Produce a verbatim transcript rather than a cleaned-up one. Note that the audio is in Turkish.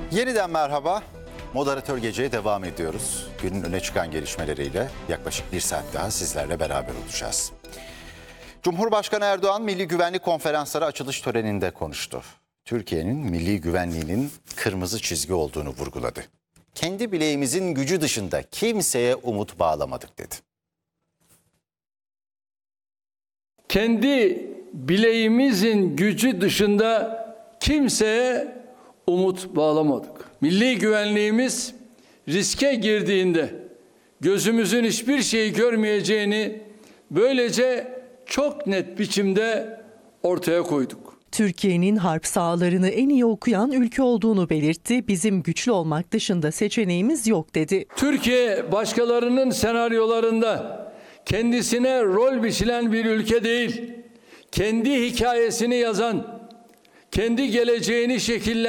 Yeniden merhaba. Moderatör Gece'ye devam ediyoruz. Günün öne çıkan gelişmeleriyle yaklaşık bir saat daha sizlerle beraber olacağız. Cumhurbaşkanı Erdoğan Milli Güvenlik Konferansları açılış töreninde konuştu. Türkiye'nin milli güvenliğinin kırmızı çizgi olduğunu vurguladı. Kendi bileğimizin gücü dışında kimseye umut bağlamadık dedi. Kendi bileğimizin gücü dışında kimseye umut bağlamadık. Milli güvenliğimiz riske girdiğinde gözümüzün hiçbir şeyi görmeyeceğini böylece çok net biçimde ortaya koyduk. Türkiye'nin harp sahalarını en iyi okuyan ülke olduğunu belirtti. Bizim güçlü olmak dışında seçeneğimiz yok dedi. Türkiye başkalarının senaryolarında kendisine rol biçilen bir ülke değil. Kendi hikayesini yazan, kendi geleceğini şekillendiren